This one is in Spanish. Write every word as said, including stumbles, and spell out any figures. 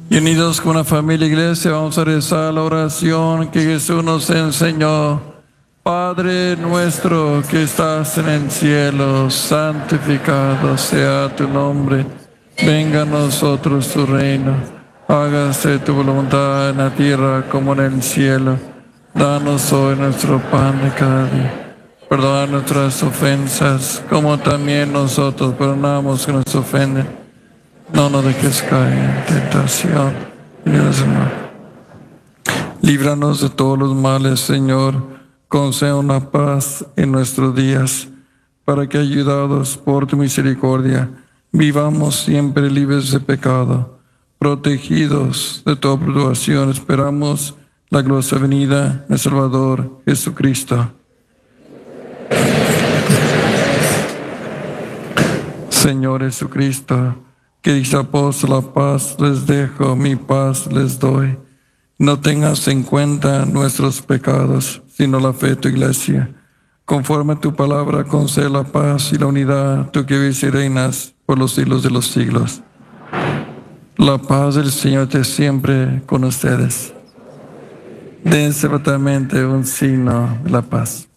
Y unidos con la familia iglesia vamos a rezar la oración que Jesús nos enseñó. Padre nuestro que estás en el cielo, santificado sea tu nombre. Venga a nosotros tu reino. Hágase tu voluntad en la tierra como en el cielo. Danos hoy nuestro pan de cada día. Perdona nuestras ofensas, como también nosotros perdonamos que nos ofenden. No nos dejes caer en tentación. Líbranos de todos los males, Señor. Conceda una paz en nuestros días, para que, ayudados por tu misericordia, vivamos siempre libres de pecado, protegidos de toda perturbación. Esperamos la gloriosa venida del Salvador Jesucristo. Señor Jesucristo, que dice apóstol, la paz les dejo, mi paz les doy. No tengas en cuenta nuestros pecados, sino la fe de tu iglesia. Conforme a tu palabra, concede la paz y la unidad, tú que vives y reinas por los siglos de los siglos. La paz del Señor esté siempre con ustedes. Den certamente un signo de la paz.